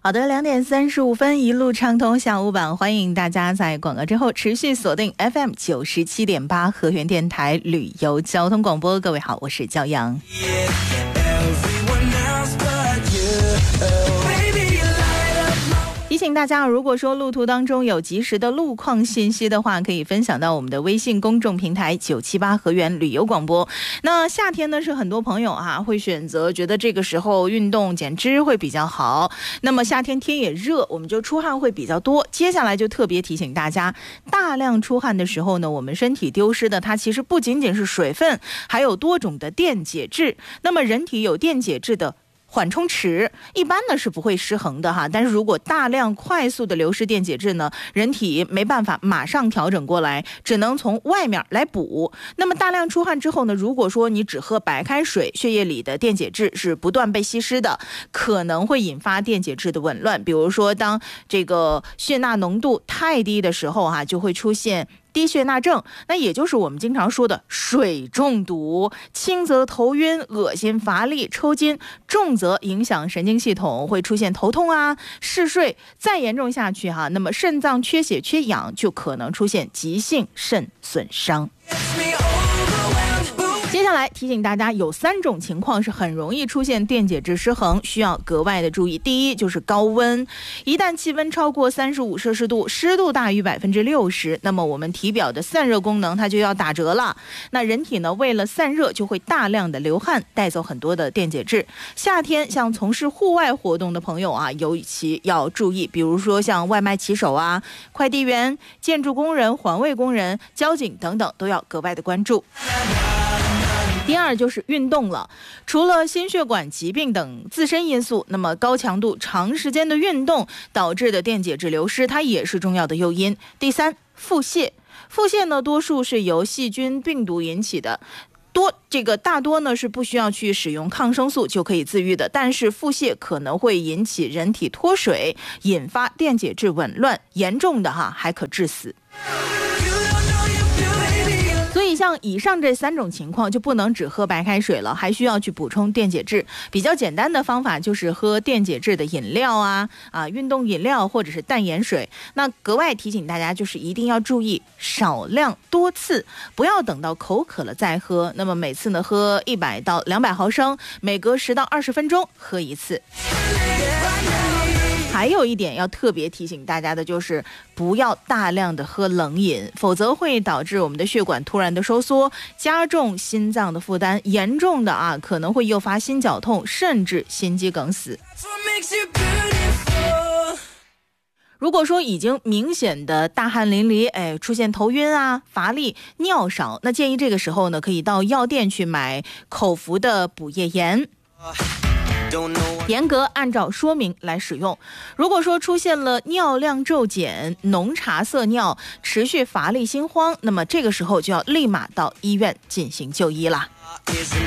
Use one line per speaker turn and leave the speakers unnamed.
好的，2点35分，一路畅通下午版，欢迎大家在广告之后持续锁定 FM 97.8和源电台旅游交通广播。各位好，我是焦阳。提醒大家，如果说路途当中有及时的路况信息的话，可以分享到我们的微信公众平台978和源旅游广播。那夏天呢，是很多朋友会选择觉得这个时候运动减脂会比较好。那么夏天天也热，我们就出汗会比较多。接下来就特别提醒大家，大量出汗的时候呢，我们身体丢失的它其实不仅仅是水分，还有多种的电解质。那么人体有电解质的缓冲池一般呢是不会失衡的但是如果大量快速的流失电解质呢，人体没办法马上调整过来，只能从外面来补。那么大量出汗之后呢，如果说你只喝白开水，血液里的电解质是不断被稀释的，可能会引发电解质的紊乱。比如说当这个血钠浓度太低的时候就会出现低血钠症，那也就是我们经常说的水中毒。轻则头晕、恶心、乏力、抽筋，重则影响神经系统，会出现头痛嗜睡。再严重下去那么肾脏缺血缺氧，就可能出现急性肾损伤。接下来提醒大家，有3种情况是很容易出现电解质失衡，需要格外的注意。第一就是高温，一旦气温超过35摄氏度，湿度大于60%，那么我们体表的散热功能它就要打折了。那人体呢，为了散热就会大量的流汗，带走很多的电解质。夏天像从事户外活动的朋友尤其要注意，比如说像外卖骑手快递员、建筑工人、环卫工人、交警等等，都要格外的关注。第二就是运动了，除了心血管疾病等自身因素，那么高强度长时间的运动导致的电解质流失，它也是重要的诱因。第三，腹泻。腹泻呢，多数是由细菌、病毒引起的。大多呢是不需要去使用抗生素就可以自愈的，但是腹泻可能会引起人体脱水，引发电解质紊乱，严重的还可致死。所以像以上这3种情况就不能只喝白开水了，还需要去补充电解质。比较简单的方法就是喝电解质的饮料运动饮料或者是淡盐水。那格外提醒大家，就是一定要注意少量多次，不要等到口渴了再喝。那么每次呢喝100到200毫升，每隔10到20分钟喝一次。还有一点要特别提醒大家的就是不要大量的喝冷饮，否则会导致我们的血管突然的收缩，加重心脏的负担，严重的可能会诱发心绞痛，甚至心肌梗死。如果说已经明显的大汗淋漓，出现头晕乏力、尿少，那建议这个时候呢，可以到药店去买口服的补液盐，严格按照说明来使用。如果说出现了尿量骤减、浓茶色尿、持续乏力心慌，那么这个时候就要立马到医院进行就医啦。